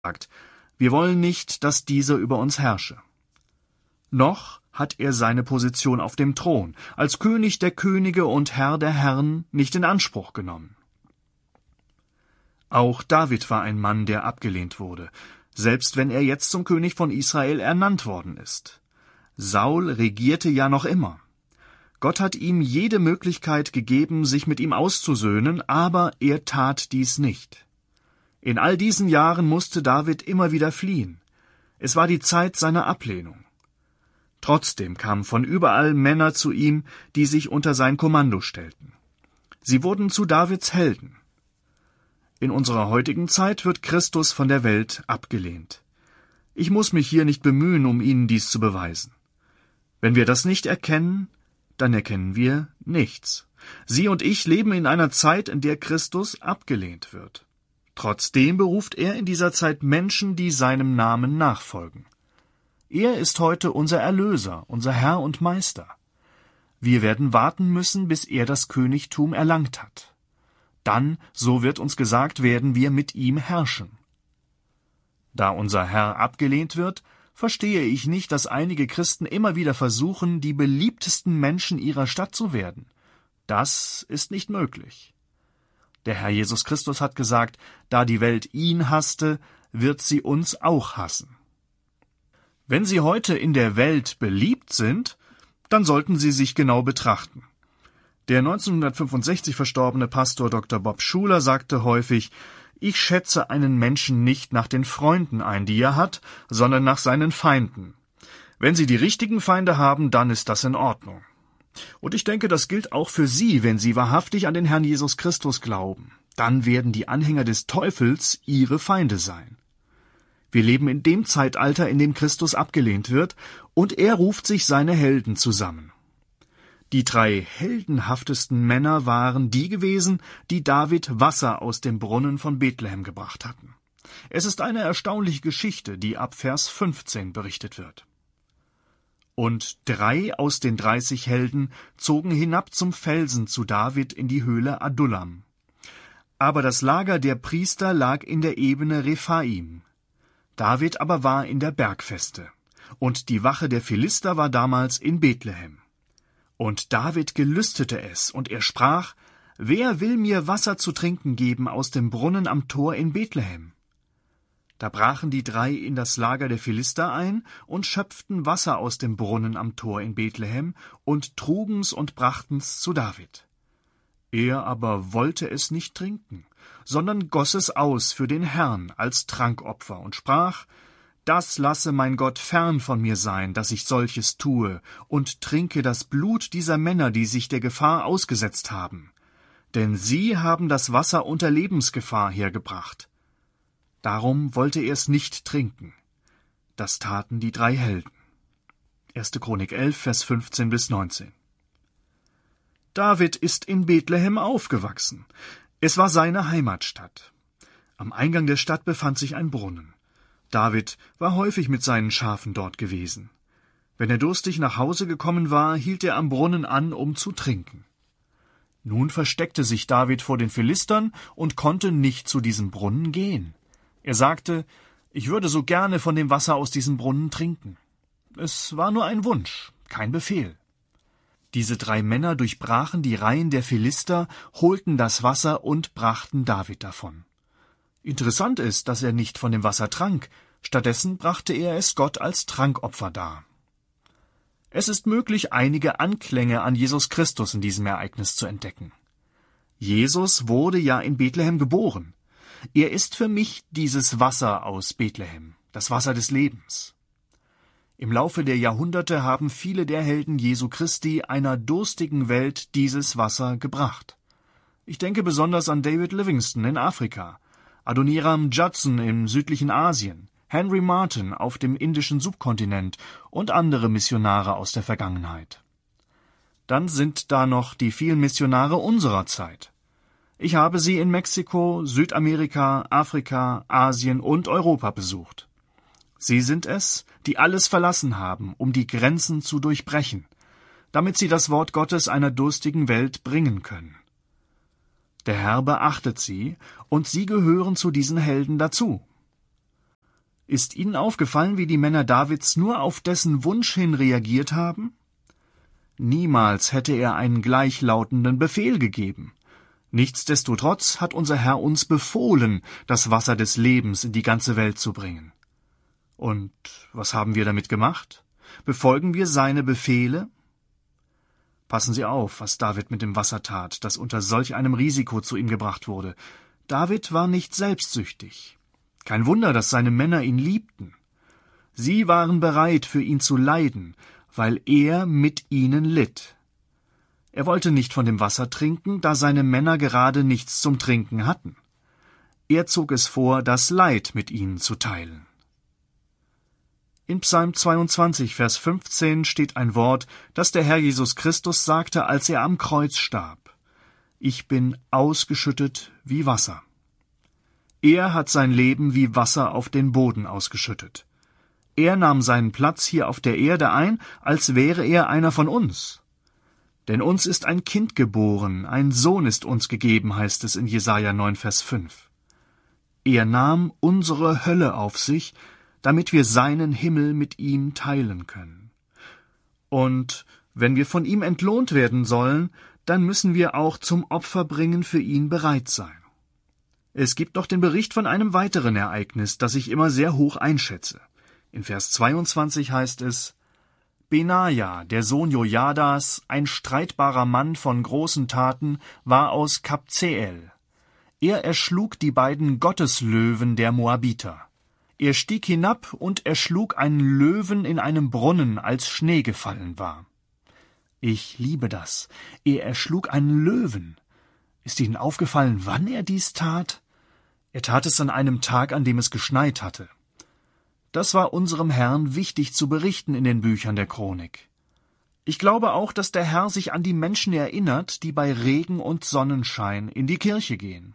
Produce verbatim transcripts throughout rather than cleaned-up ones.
wir wollen nicht, dass dieser über uns herrsche. Noch hat er seine Position auf dem Thron, als König der Könige und Herr der Herren, nicht in Anspruch genommen. Auch David war ein Mann, der abgelehnt wurde, selbst wenn er jetzt zum König von Israel ernannt worden ist. Saul regierte ja noch immer. Gott hat ihm jede Möglichkeit gegeben, sich mit ihm auszusöhnen, aber er tat dies nicht. In all diesen Jahren musste David immer wieder fliehen. Es war die Zeit seiner Ablehnung. Trotzdem kamen von überall Männer zu ihm, die sich unter sein Kommando stellten. Sie wurden zu Davids Helden. In unserer heutigen Zeit wird Christus von der Welt abgelehnt. Ich muss mich hier nicht bemühen, um Ihnen dies zu beweisen. Wenn wir das nicht erkennen, dann erkennen wir nichts. Sie und ich leben in einer Zeit, in der Christus abgelehnt wird. Trotzdem beruft er in dieser Zeit Menschen, die seinem Namen nachfolgen. Er ist heute unser Erlöser, unser Herr und Meister. Wir werden warten müssen, bis er das Königtum erlangt hat. Dann, so wird uns gesagt, werden wir mit ihm herrschen. Da unser Herr abgelehnt wird, verstehe ich nicht, dass einige Christen immer wieder versuchen, die beliebtesten Menschen ihrer Stadt zu werden. Das ist nicht möglich. Der Herr Jesus Christus hat gesagt, da die Welt ihn hasste, wird sie uns auch hassen. Wenn Sie heute in der Welt beliebt sind, dann sollten Sie sich genau betrachten. Der neunzehnhundertfünfundsechzig verstorbene Pastor Doktor Bob Schuler sagte häufig, ich schätze einen Menschen nicht nach den Freunden ein, die er hat, sondern nach seinen Feinden. Wenn Sie die richtigen Feinde haben, dann ist das in Ordnung. Und ich denke, das gilt auch für Sie, wenn Sie wahrhaftig an den Herrn Jesus Christus glauben. Dann werden die Anhänger des Teufels Ihre Feinde sein. Wir leben in dem Zeitalter, in dem Christus abgelehnt wird, und er ruft sich seine Helden zusammen. Die drei heldenhaftesten Männer waren die gewesen, die David Wasser aus dem Brunnen von Bethlehem gebracht hatten. Es ist eine erstaunliche Geschichte, die ab Vers fünfzehn berichtet wird. Und drei aus den dreißig Helden zogen hinab zum Felsen zu David in die Höhle Adullam. Aber das Lager der Priester lag in der Ebene Rephaim. David aber war in der Bergfeste, und die Wache der Philister war damals in Bethlehem. Und David gelüstete es, und er sprach, »Wer will mir Wasser zu trinken geben aus dem Brunnen am Tor in Bethlehem?« Da brachen die drei in das Lager der Philister ein und schöpften Wasser aus dem Brunnen am Tor in Bethlehem und trugen's und brachten's zu David. Er aber wollte es nicht trinken, sondern goss es aus für den Herrn als Trankopfer und sprach, »Das lasse mein Gott fern von mir sein, dass ich solches tue und trinke das Blut dieser Männer, die sich der Gefahr ausgesetzt haben. Denn sie haben das Wasser unter Lebensgefahr hergebracht.« Darum wollte er es nicht trinken. Das taten die drei Helden. erste Chronik elf, Vers fünfzehn bis neunzehn. David ist in Bethlehem aufgewachsen. Es war seine Heimatstadt. Am Eingang der Stadt befand sich ein Brunnen. David war häufig mit seinen Schafen dort gewesen. Wenn er durstig nach Hause gekommen war, hielt er am Brunnen an, um zu trinken. Nun versteckte sich David vor den Philistern und konnte nicht zu diesem Brunnen gehen. Er sagte, ich würde so gerne von dem Wasser aus diesem Brunnen trinken. Es war nur ein Wunsch, kein Befehl. Diese drei Männer durchbrachen die Reihen der Philister, holten das Wasser und brachten David davon. Interessant ist, dass er nicht von dem Wasser trank, stattdessen brachte er es Gott als Trankopfer dar. Es ist möglich, einige Anklänge an Jesus Christus in diesem Ereignis zu entdecken. Jesus wurde ja in Bethlehem geboren. Er ist für mich dieses Wasser aus Bethlehem, das Wasser des Lebens. Im Laufe der Jahrhunderte haben viele der Helden Jesu Christi einer durstigen Welt dieses Wasser gebracht. Ich denke besonders an David Livingstone in Afrika, Adoniram Judson im südlichen Asien, Henry Martyn auf dem indischen Subkontinent und andere Missionare aus der Vergangenheit. Dann sind da noch die vielen Missionare unserer Zeit. Ich habe sie in Mexiko, Südamerika, Afrika, Asien und Europa besucht. Sie sind es, die alles verlassen haben, um die Grenzen zu durchbrechen, damit sie das Wort Gottes einer durstigen Welt bringen können. Der Herr beachtet sie, und sie gehören zu diesen Helden dazu. Ist Ihnen aufgefallen, wie die Männer Davids nur auf dessen Wunsch hin reagiert haben? Niemals hätte er einen gleichlautenden Befehl gegeben. Nichtsdestotrotz hat unser Herr uns befohlen, das Wasser des Lebens in die ganze Welt zu bringen. Und was haben wir damit gemacht? Befolgen wir seine Befehle? Passen Sie auf, was David mit dem Wasser tat, das unter solch einem Risiko zu ihm gebracht wurde. David war nicht selbstsüchtig. Kein Wunder, dass seine Männer ihn liebten. Sie waren bereit, für ihn zu leiden, weil er mit ihnen litt. Er wollte nicht von dem Wasser trinken, da seine Männer gerade nichts zum Trinken hatten. Er zog es vor, das Leid mit ihnen zu teilen. In Psalm zweiundzwanzig, Vers fünfzehn steht ein Wort, das der Herr Jesus Christus sagte, als er am Kreuz starb. Ich bin ausgeschüttet wie Wasser. Er hat sein Leben wie Wasser auf den Boden ausgeschüttet. Er nahm seinen Platz hier auf der Erde ein, als wäre er einer von uns. Denn uns ist ein Kind geboren, ein Sohn ist uns gegeben, heißt es in Jesaja neun, Vers fünf. Er nahm unsere Hölle auf sich, damit wir seinen Himmel mit ihm teilen können. Und wenn wir von ihm entlohnt werden sollen, dann müssen wir auch zum Opferbringen für ihn bereit sein. Es gibt noch den Bericht von einem weiteren Ereignis, das ich immer sehr hoch einschätze. In Vers zweiundzwanzig heißt es: Benaja, der Sohn Jojadas, ein streitbarer Mann von großen Taten, war aus Kabzeel. Er erschlug die beiden Gotteslöwen der Moabiter. Er stieg hinab und erschlug einen Löwen in einem Brunnen, als Schnee gefallen war. Ich liebe das. Er erschlug einen Löwen. Ist Ihnen aufgefallen, wann er dies tat? Er tat es an einem Tag, an dem es geschneit hatte. Das war unserem Herrn wichtig zu berichten in den Büchern der Chronik. Ich glaube auch, dass der Herr sich an die Menschen erinnert, die bei Regen und Sonnenschein in die Kirche gehen.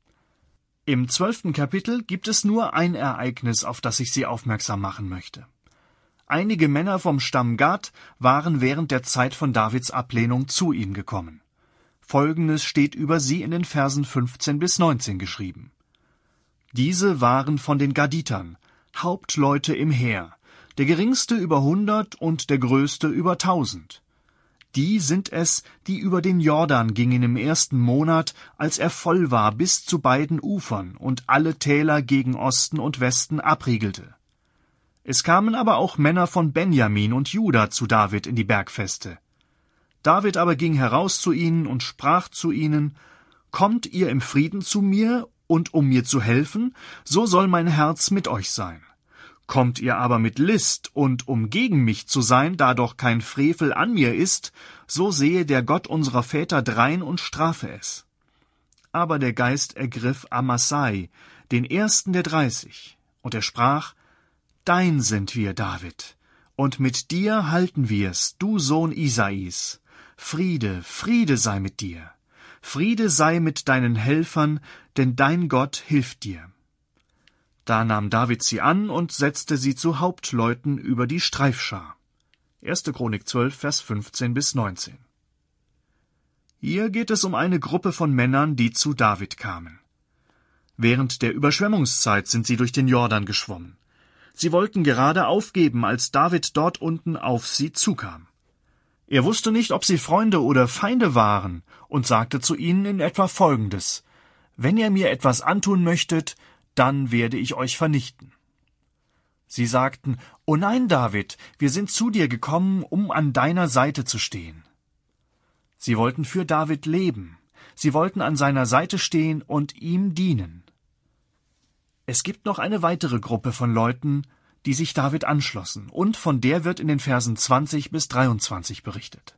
Im zwölften Kapitel gibt es nur ein Ereignis, auf das ich Sie aufmerksam machen möchte. Einige Männer vom Stamm Gad waren während der Zeit von Davids Ablehnung zu ihm gekommen. Folgendes steht über sie in den Versen fünfzehn bis neunzehn geschrieben. Diese waren von den Gaditern, Hauptleute im Heer, der geringste über hundert und der größte über tausend. Die sind es, die über den Jordan gingen im ersten Monat, als er voll war bis zu beiden Ufern und alle Täler gegen Osten und Westen abriegelte. Es kamen aber auch Männer von Benjamin und Juda zu David in die Bergfeste. David aber ging heraus zu ihnen und sprach zu ihnen: Kommt ihr im Frieden zu mir und um mir zu helfen, so soll mein Herz mit euch sein. Kommt ihr aber mit List und um gegen mich zu sein, da doch kein Frevel an mir ist, so sehe der Gott unserer Väter drein und strafe es. Aber der Geist ergriff Amasai, den ersten der dreißig, und er sprach: Dein sind wir, David, und mit dir halten wir's, du Sohn Isais. Friede, Friede sei mit dir. Friede sei mit deinen Helfern, denn dein Gott hilft dir. Da nahm David sie an und setzte sie zu Hauptleuten über die Streifschar. erste Chronik zwölf, Vers fünfzehn bis neunzehn. Hier geht es um eine Gruppe von Männern, die zu David kamen. Während der Überschwemmungszeit sind sie durch den Jordan geschwommen. Sie wollten gerade aufgeben, als David dort unten auf sie zukam. Er wusste nicht, ob sie Freunde oder Feinde waren, und sagte zu ihnen in etwa Folgendes: Wenn ihr mir etwas antun möchtet, dann werde ich euch vernichten. Sie sagten: O nein, David, wir sind zu dir gekommen, um an deiner Seite zu stehen. Sie wollten für David leben. Sie wollten an seiner Seite stehen und ihm dienen. Es gibt noch eine weitere Gruppe von Leuten, die sich David anschlossen, und von der wird in den Versen zwanzig bis dreiundzwanzig berichtet.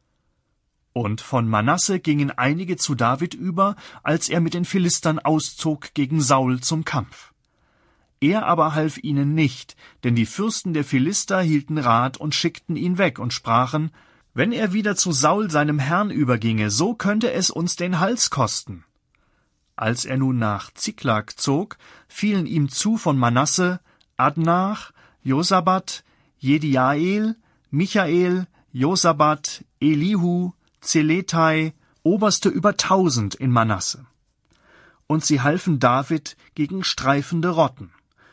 Und von Manasse gingen einige zu David über, als er mit den Philistern auszog gegen Saul zum Kampf. Er aber half ihnen nicht, denn die Fürsten der Philister hielten Rat und schickten ihn weg und sprachen: Wenn er wieder zu Saul seinem Herrn überginge, so könnte es uns den Hals kosten. Als er nun nach Ziklag zog, fielen ihm zu von Manasse Adnach, Josabat, Jediael, Michael, Josabat, Elihu, Zeletai, Oberste über tausend in Manasse. Und sie halfen David gegen streifende Rotten.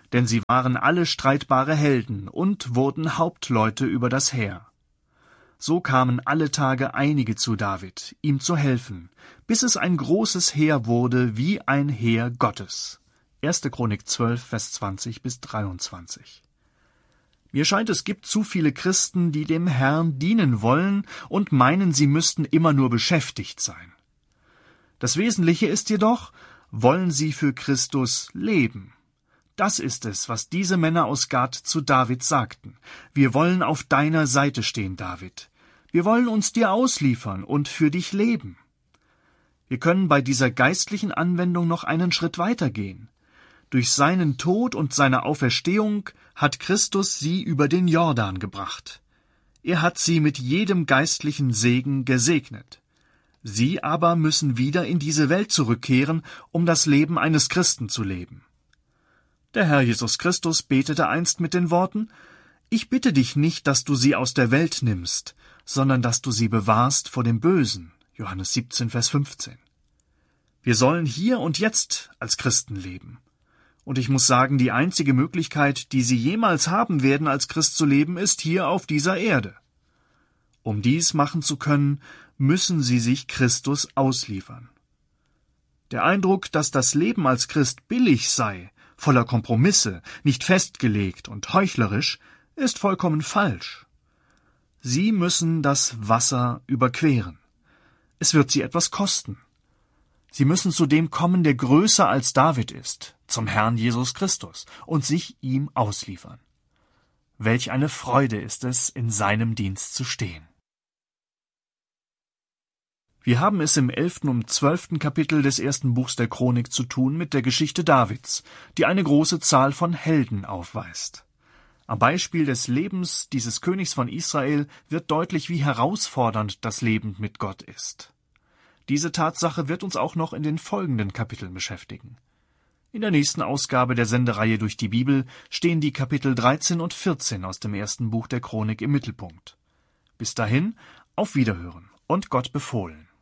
denn sie waren alle streitbare Helden und wurden Hauptleute über das Heer. So kamen alle Tage einige zu David, ihm zu helfen, bis es ein großes Heer wurde wie ein Heer Gottes. erste Chronik zwölf, Vers zwanzig bis dreiundzwanzig. Mir scheint, es gibt zu viele Christen, die dem Herrn dienen wollen und meinen, sie müssten immer nur beschäftigt sein. Das Wesentliche ist jedoch, wollen sie für Christus leben. Das ist es, was diese Männer aus Gad zu David sagten. Wir wollen auf deiner Seite stehen, David. Wir wollen uns dir ausliefern und für dich leben. Wir können bei dieser geistlichen Anwendung noch einen Schritt weitergehen. Durch seinen Tod und seine Auferstehung hat Christus sie über den Jordan gebracht. Er hat sie mit jedem geistlichen Segen gesegnet. Sie aber müssen wieder in diese Welt zurückkehren, um das Leben eines Christen zu leben. Der Herr Jesus Christus betete einst mit den Worten: »Ich bitte dich nicht, dass du sie aus der Welt nimmst, sondern dass du sie bewahrst vor dem Bösen.« Johannes siebzehn, Vers fünfzehn. Wir sollen hier und jetzt als Christen leben. Und ich muss sagen, die einzige Möglichkeit, die sie jemals haben werden, als Christ zu leben, ist hier auf dieser Erde. Um dies machen zu können, müssen sie sich Christus ausliefern. Der Eindruck, dass das Leben als Christ billig sei, voller Kompromisse, nicht festgelegt und heuchlerisch, ist vollkommen falsch. Sie müssen das Wasser überqueren. Es wird sie etwas kosten. Sie müssen zu dem kommen, der größer als David ist, zum Herrn Jesus Christus, und sich ihm ausliefern. Welch eine Freude ist es, in seinem Dienst zu stehen. Wir haben es im elften und zwölften Kapitel des ersten Buchs der Chronik zu tun mit der Geschichte Davids, die eine große Zahl von Helden aufweist. Am Beispiel des Lebens dieses Königs von Israel wird deutlich, wie herausfordernd das Leben mit Gott ist. Diese Tatsache wird uns auch noch in den folgenden Kapiteln beschäftigen. In der nächsten Ausgabe der Sendereihe durch die Bibel stehen die Kapitel dreizehn und vierzehn aus dem ersten Buch der Chronik im Mittelpunkt. Bis dahin, auf Wiederhören und Gott befohlen.